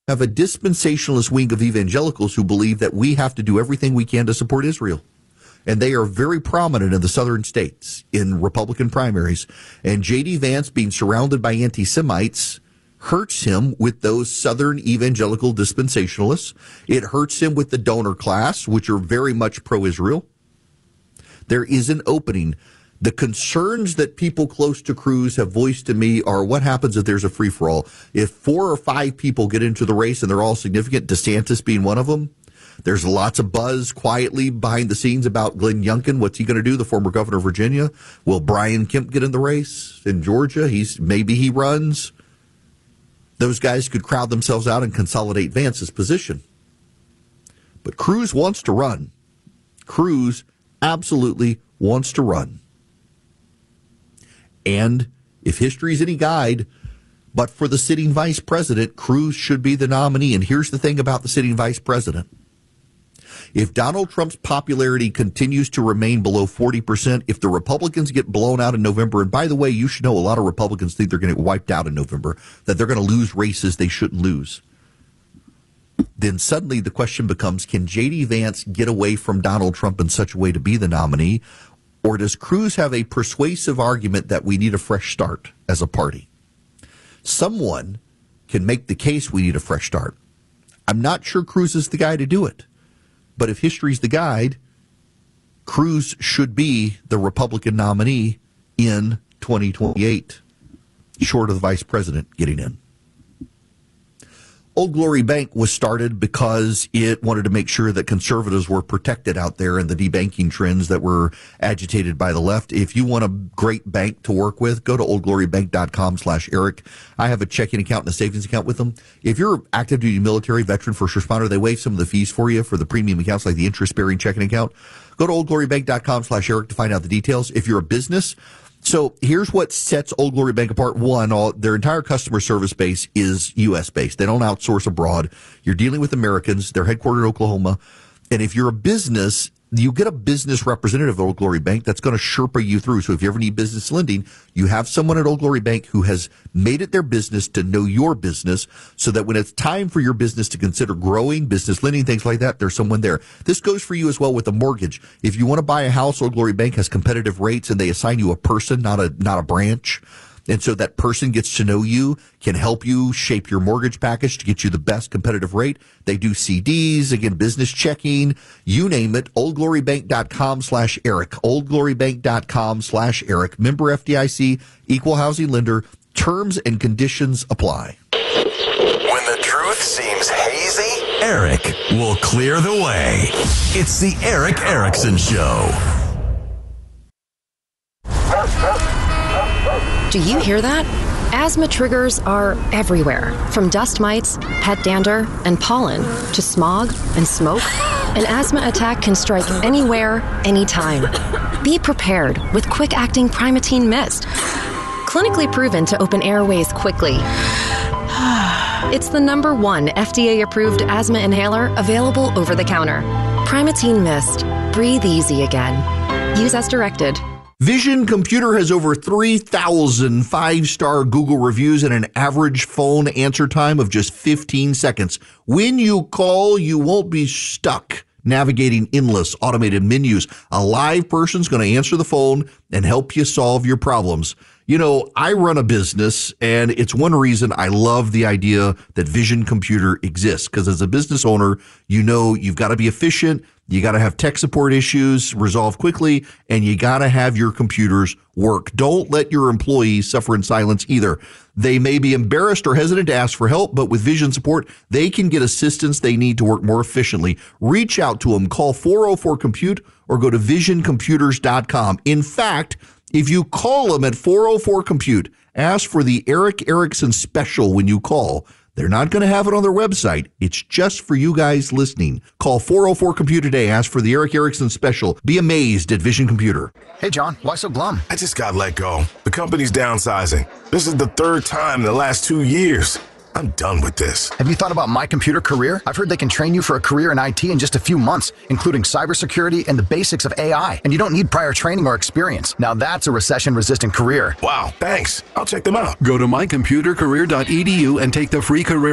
have a dispensationalist wing of evangelicals who believe that we have to do everything we can to support Israel. And they are very prominent in the southern states in Republican primaries. And J.D. Vance, being surrounded by anti-Semites, hurts him with those southern evangelical dispensationalists. It hurts him with the donor class, which are very much pro-Israel. There is an opening. The concerns that people close to Cruz have voiced to me are what happens if there's a free-for-all. If 4 or 5 people get into the race and they're all significant, DeSantis being one of them, there's lots of buzz quietly behind the scenes about Glenn Youngkin. What's he going to do, the former governor of Virginia? Will Brian Kemp get in the race in Georgia? Maybe he runs. Those guys could crowd themselves out and consolidate Vance's position. But Cruz wants to run. Cruz absolutely wants to run. And if history is any guide, but for the sitting vice president, Cruz should be the nominee. And here's the thing about the sitting vice president. If Donald Trump's popularity continues to remain below 40%, if the Republicans get blown out in November, and by the way, you should know a lot of Republicans think they're going to get wiped out in November, that they're going to lose races they shouldn't lose, then suddenly the question becomes, can J.D. Vance get away from Donald Trump in such a way to be the nominee? Or does Cruz have a persuasive argument that we need a fresh start as a party? Someone can make the case we need a fresh start. I'm not sure Cruz is the guy to do it. But if history's the guide, Cruz should be the Republican nominee in 2028, short of the vice president getting in. Old Glory Bank was started because it wanted to make sure that conservatives were protected out there in the debanking trends that were agitated by the left. If you want a great bank to work with, go to oldglorybank.com/Eric. I have a checking account and a savings account with them. If you're active duty military, veteran, first responder, they waive some of the fees for you for the premium accounts like the interest-bearing checking account. Go to oldglorybank.com/Eric to find out the details. If you're a business, so here's what sets Old Glory Bank apart. One, their entire customer service base is U.S. based. They don't outsource abroad. You're dealing with Americans. They're headquartered in Oklahoma. And if you're a business, you get a business representative at Old Glory Bank that's going to Sherpa you through. So if you ever need business lending, you have someone at Old Glory Bank who has made it their business to know your business so that when it's time for your business to consider growing, business lending, things like that, there's someone there. This goes for you as well with a mortgage. If you want to buy a house, Old Glory Bank has competitive rates and they assign you a person, not a branch. And so that person gets to know you, can help you shape your mortgage package to get you the best competitive rate. They do CDs, again, business checking, you name it. Oldglorybank.com/Eric. Oldglorybank.com/Eric. Member FDIC, equal housing lender. Terms and conditions apply. When the truth seems hazy, Eric will clear the way. It's the Eric Erickson Show. Do you hear that? Asthma triggers are everywhere, from dust mites, pet dander, and pollen, to smog and smoke. An asthma attack can strike anywhere, anytime. Be prepared with quick-acting Primatene Mist. Clinically proven to open airways quickly. It's the #1 FDA-approved asthma inhaler available over the counter. Primatene Mist. Breathe easy again. Use as directed. Vision Computer has over 3,000 five-star Google reviews and an average phone answer time of just 15 seconds. When you call, you won't be stuck navigating endless automated menus. A live person's going to answer the phone and help you solve your problems. You know, I run a business, and it's one reason I love the idea that Vision Computer exists, because as a business owner, you know you've got to be efficient, you got to have tech support issues resolved quickly, and you got to have your computers work. Don't let your employees suffer in silence either. They may be embarrassed or hesitant to ask for help, but with Vision support, they can get assistance they need to work more efficiently. Reach out to them. Call 404-COMPUTE or go to visioncomputers.com. In fact, if you call them at 404-COMPUTE, ask for the Eric Erickson special when you call. They're not going to have it on their website. It's just for you guys listening. Call 404-COMPUTE today. Ask for the Eric Erickson special. Be amazed at Vision Computer. Hey, John, why so glum? I just got let go. The company's downsizing. This is the 3rd time in the last 2 years. I'm done with this. Have you thought about My Computer Career? I've heard they can train you for a career in IT in just a few months, including cybersecurity and the basics of AI. And you don't need prior training or experience. Now that's a recession-resistant career. Wow, thanks. I'll check them out. Go to mycomputercareer.edu and take the free career